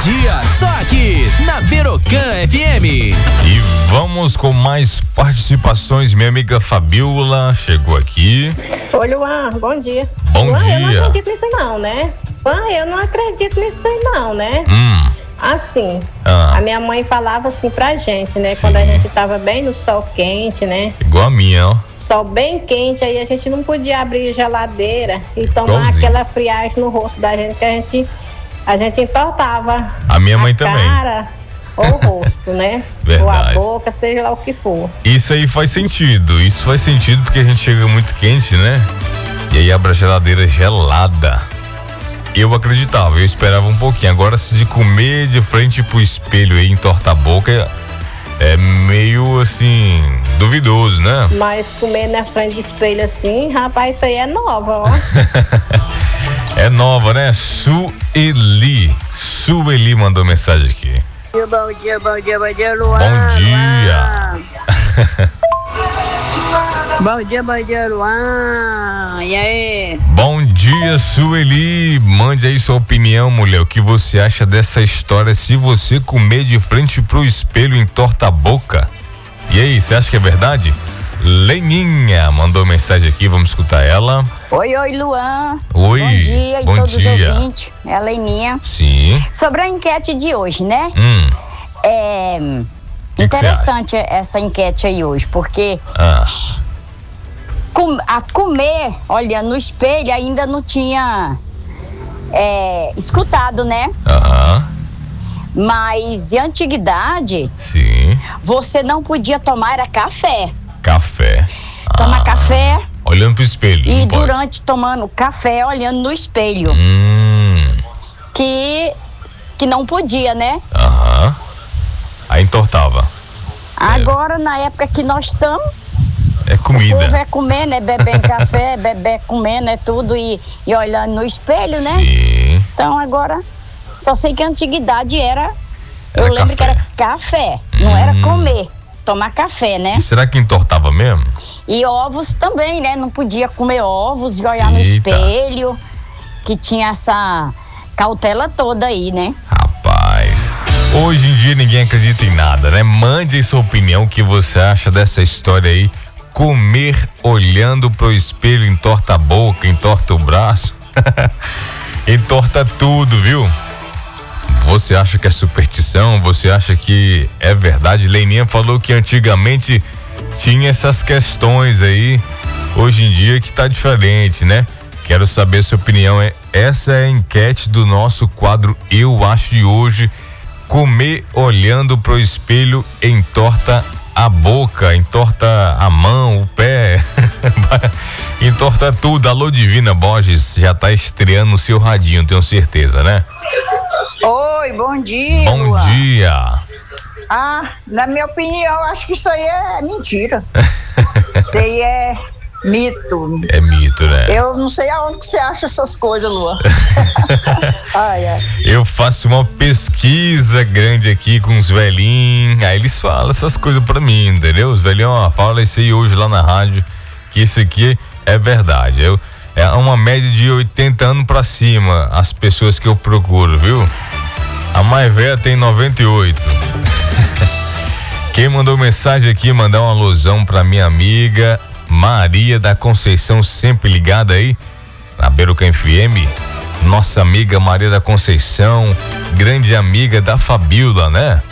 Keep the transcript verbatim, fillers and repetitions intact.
dia, só aqui na Berocan F M. E vamos com mais participações. Minha amiga Fabiola chegou aqui. Oi, Luan, bom dia. Bom Luan, dia. eu não acredito nisso não, né? Luan, eu não acredito nisso aí não, né? Hum. Assim, Ah. a minha mãe falava assim pra gente, né? Sim. Quando a gente tava bem no sol quente, né? Igual a minha, ó. Sol bem quente, aí a gente não podia abrir geladeira e tomar Igualzinho. aquela friagem no rosto da gente, que a gente, a gente entortava A minha mãe a também. cara ou o rosto, né? Verdade. Ou a boca, seja lá o que for. Isso aí faz sentido. Isso faz sentido porque a gente chega muito quente, né? E aí abre a geladeira gelada. Eu acreditava, eu esperava um pouquinho. Agora, se de comer de frente pro espelho aí, entorta a boca, é meio assim, duvidoso, né? Mas comer na frente do espelho assim, rapaz, isso aí é nova, ó. É nova, né? Sueli. Sueli mandou mensagem aqui. Bom dia, bom dia, bom dia, Luan. Bom dia. Bom dia, bom dia, Luan. E aí? Bom dia, Sueli. Mande aí sua opinião, mulher. O que você acha dessa história? Se você comer de frente pro espelho, entorta a boca. E aí, você acha que é verdade? Leninha mandou mensagem aqui, vamos escutar ela. Oi, oi, Luan. Oi, Bom dia e bom todos dia. os ouvintes. É a Leninha. Sim. Sobre a enquete de hoje, né? Hum. É Que que você interessante essa enquete aí hoje, porque Ah, com- a comer, olha, no espelho ainda não tinha é, escutado, né? aham. Mas em antiguidade, Sim. você não podia tomar era café. Café. Tomar Ah, café olhando pro espelho. e não pode. durante tomando café, olhando no espelho. Hum. Que, que não podia, né? Aham. Aí entortava. Agora, na época que nós estamos, É o povo comida. é comer, né? Bebendo café, beber, comendo, né? Tudo e, e olhando no espelho, né? Sim. Então agora, só sei que a antiguidade era, eu Era lembro café. que era café, não era comer, tomar café, né? E será que entortava mesmo? E ovos também, né? Não podia comer ovos e olhar no Eita. espelho, que tinha essa cautela toda aí, né? Rapaz, hoje em dia ninguém acredita em nada, né? Mande aí sua opinião, o que você acha dessa história aí. Comer olhando pro espelho, entorta a boca, entorta o braço, entorta tudo, viu? Você acha que é superstição? Você acha que é verdade? Leininha falou que antigamente tinha essas questões aí, hoje em dia que tá diferente, né? Quero saber sua opinião. É, essa é a enquete do nosso quadro Eu Acho de hoje. Comer olhando pro espelho entorta a boca, entorta a mão, o pé, entorta tudo. Alô, Divina Borges, já tá estreando o seu radinho, tenho certeza, né? Oi, bom dia. Bom Luan. dia. Ah, na minha opinião, acho que isso aí é mentira. Isso aí é mito. É mito, né? Eu não sei aonde que você acha essas coisas, Luan. Ai, ai. Eu faço uma pesquisa grande aqui com os velhinhos, aí eles falam essas coisas pra mim, entendeu? Os velhinhos, ó, fala isso aí hoje lá na rádio, que isso aqui é verdade. Eu, é uma média de oitenta anos pra cima, as pessoas que eu procuro, viu? A mais velha tem noventa e oito. Quem mandou mensagem aqui, mandar uma alusão pra minha amiga Maria da Conceição, sempre ligada aí na Berocan F M. Nossa amiga Maria da Conceição, grande amiga da Fabiola, né?